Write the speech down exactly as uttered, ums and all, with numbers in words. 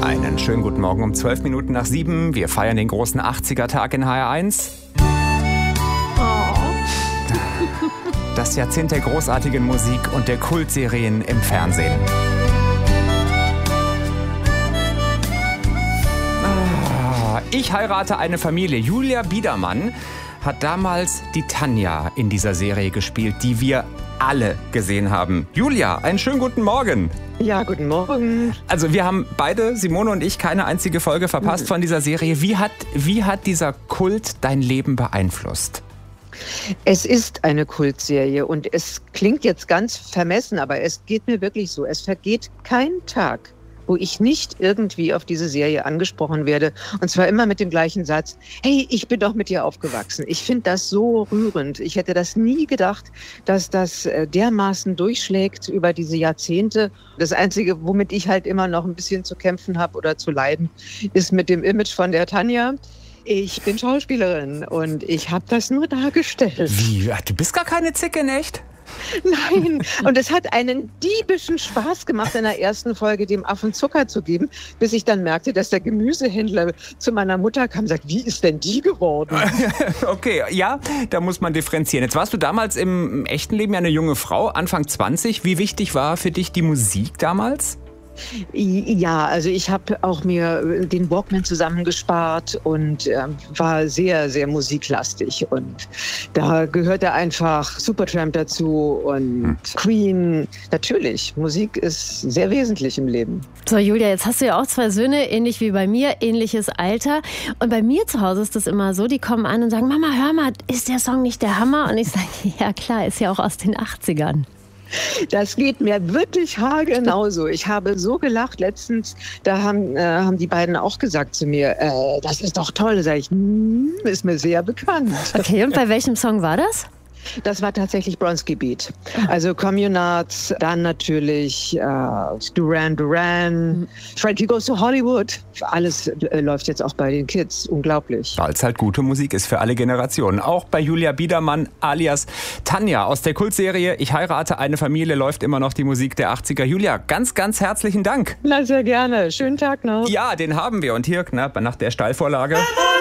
Einen schönen guten Morgen um zwölf Minuten nach sieben. Wir feiern den großen achtziger-Tag in H R eins. Oh. Das Jahrzehnt der großartigen Musik und der Kultserien im Fernsehen. Ah, ich heirate eine Familie. Julia Biedermann hat damals die Tanja in dieser Serie gespielt, die wir alle gesehen haben. Julia, einen schönen guten Morgen. Ja, guten Morgen. Also wir haben beide, Simone und ich, keine einzige Folge verpasst mhm. von dieser Serie. Wie hat, wie hat dieser Kult dein Leben beeinflusst? Es ist eine Kultserie und es klingt jetzt ganz vermessen, aber es geht mir wirklich so. Es vergeht kein Tag, wo ich nicht irgendwie auf diese Serie angesprochen werde. Und zwar immer mit dem gleichen Satz: Hey, ich bin doch mit dir aufgewachsen. Ich finde das so rührend. Ich hätte das nie gedacht, dass das dermaßen durchschlägt über diese Jahrzehnte. Das Einzige, womit ich halt immer noch ein bisschen zu kämpfen habe oder zu leiden, ist mit dem Image von der Tanja. Ich bin Schauspielerin und ich habe das nur dargestellt. Wie? Du bist gar keine Zicke, in echt? Nein, und es hat einen diebischen Spaß gemacht, in der ersten Folge dem Affen Zucker zu geben, bis ich dann merkte, dass der Gemüsehändler zu meiner Mutter kam und sagt: Wie ist denn die geworden? Okay, ja, da muss man differenzieren. Jetzt warst du damals im echten Leben ja eine junge Frau, Anfang zwanzig. Wie wichtig war für dich die Musik damals? Ja, also ich habe auch mir den Walkman zusammengespart und äh, war sehr, sehr musiklastig. Und da gehörte einfach Supertramp dazu und hm. Queen. Natürlich, Musik ist sehr wesentlich im Leben. So, Julia, jetzt hast du ja auch zwei Söhne, ähnlich wie bei mir, ähnliches Alter. Und bei mir zu Hause ist das immer so, die kommen an und sagen: Mama, hör mal, ist der Song nicht der Hammer? Und ich sage: Ja klar, ist ja auch aus den achtzigern. Das geht mir wirklich haargenauso. Ich habe so gelacht letztens, da haben, äh, haben die beiden auch gesagt zu mir, äh, das ist doch toll. Da sage ich, hm, ist mir sehr bekannt. Okay, und bei welchem Song war das? Das war tatsächlich Bronski Beat. Also Communards, dann natürlich äh, Duran Duran, mhm. Frankie Goes to Hollywood. Alles äh, läuft jetzt auch bei den Kids. Unglaublich. Weil es halt gute Musik ist für alle Generationen. Auch bei Julia Biedermann alias Tanja aus der Kultserie Ich heirate eine Familie läuft immer noch die Musik der achtziger. Julia, ganz, ganz herzlichen Dank. Na, sehr gerne. Schönen Tag noch. Ja, den haben wir. Und hier, knapp nach der Steilvorlage.